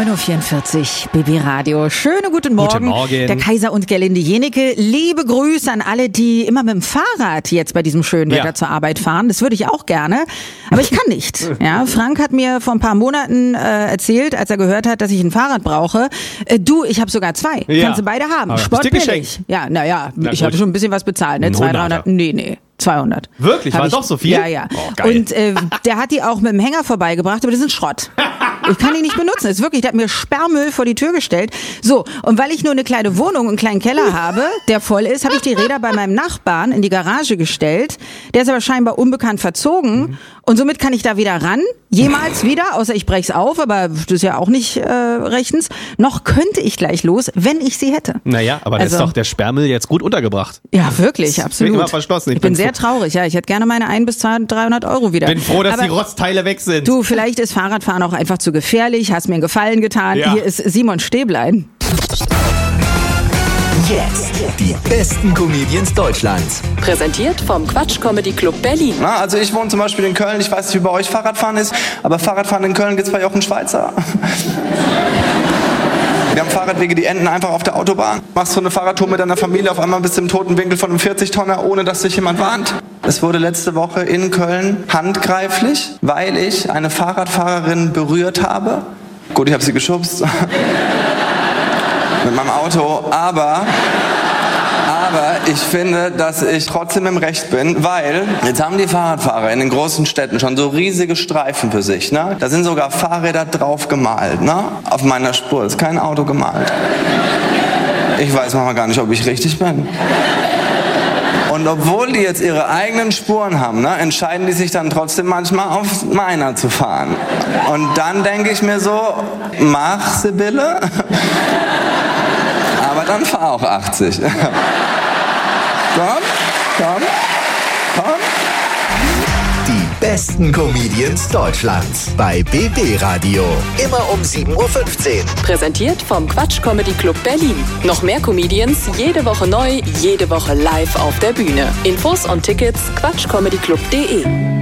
9.44 Uhr, BB Radio. Schönen guten Morgen. Guten Morgen. Der Kaiser und Gerlinde Jenecke. Liebe Grüße an alle, die immer mit dem Fahrrad jetzt bei diesem schönen Wetter zur Arbeit fahren. Das würde ich auch gerne, aber ich kann nicht. Ja, Frank hat mir vor ein paar Monaten erzählt, als er gehört hat, dass ich ein Fahrrad brauche. Ich habe sogar zwei. Ja. Kannst du beide haben. Aber Sportbillig. Ja, ich habe schon ein bisschen was bezahlt. Ne? 200, 300. Nee. 200. Wirklich? War doch so viel? Ja. Oh, geil. Und der hat die auch mit dem Hänger vorbeigebracht, aber das ist Schrott. Ich kann die nicht benutzen. Das ist wirklich, der hat mir Sperrmüll vor die Tür gestellt. So, und weil ich nur eine kleine Wohnung, einen kleinen Keller habe, der voll ist, habe ich die Räder bei meinem Nachbarn in die Garage gestellt. Der ist aber scheinbar unbekannt verzogen. Und somit kann ich da weder ran, jemals wieder, außer ich brech's auf, aber das ist ja auch nicht rechtens. Noch könnte ich gleich los, wenn ich sie hätte. Naja, aber da ist doch der Sperrmüll jetzt gut untergebracht. Ja, wirklich, absolut. Immer verschlossen. Ich bin sehr traurig, ja. Ich hätte gerne meine 100 bis 300 Euro wieder. Bin froh, dass aber die Rostteile weg sind. Du, vielleicht ist Fahrradfahren auch einfach zu gefährlich. Hast mir einen Gefallen getan. Ja. Hier ist Simon Stäblein. Jetzt die besten Comedians Deutschlands. Präsentiert vom Quatsch Comedy Club Berlin. Na, also ich wohne zum Beispiel in Köln, ich weiß nicht, wie bei euch Fahrradfahren ist, aber Fahrradfahren in Köln gibt's bei Jochen Schweizer. Wir haben Fahrradwege, die enden einfach auf der Autobahn. Machst du eine Fahrradtour mit deiner Familie, auf einmal bist du im toten Winkel von einem 40-Tonner, ohne dass dich jemand warnt. Es wurde letzte Woche in Köln handgreiflich, weil ich eine Fahrradfahrerin berührt habe. Gut, ich habe sie geschubst. Mit meinem Auto, aber ich finde, dass ich trotzdem im Recht bin, weil jetzt haben die Fahrradfahrer in den großen Städten schon so riesige Streifen für sich, ne? Da sind sogar Fahrräder drauf gemalt, ne? Auf meiner Spur ist kein Auto gemalt. Ich weiß manchmal gar nicht, ob ich richtig bin. Und obwohl die jetzt ihre eigenen Spuren haben, ne, entscheiden die sich dann trotzdem manchmal auf meiner zu fahren. Und dann denke ich mir so, mach Sibylle. Aber dann fahr auch 80. Komm. Die besten Comedians Deutschlands bei BB Radio. Immer um 7.15 Uhr. Präsentiert vom Quatsch Comedy Club Berlin. Noch mehr Comedians, jede Woche neu, jede Woche live auf der Bühne. Infos und Tickets quatschcomedyclub.de.